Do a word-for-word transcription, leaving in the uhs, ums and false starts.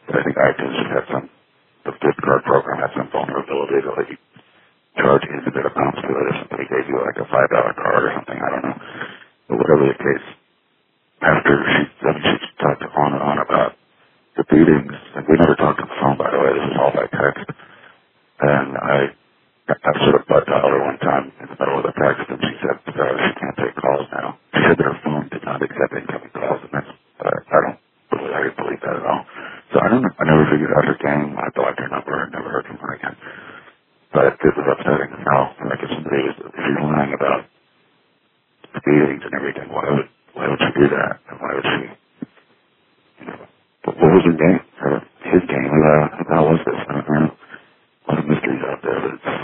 But I think iTunes just had some, the gift card program had some vulnerability to let you charge infinite amounts to it if somebody gave you like a five dollar card or something. I don't know. But whatever the case, after she, I mean, she talked on and on about the beatings, and we never talked on the phone, by the way. This is all by text. And I, I sort of butt dialed her one time in the middle of the text, and she said uh, she can't take calls now. She said that her phone did not accept incoming calls, and that's, uh, I don't believe, I didn't believe that at all. So I don't know. I never figured out her game. I blocked her number and never heard from her again. But it was upsetting as hell. Like if somebody was, if you're lying about the beatings and everything, why would, why would she do that? And why would she, you know, what, what was her game? Her, his game? Uh, how was this? I don't know. A lot of mysteries out there, but it's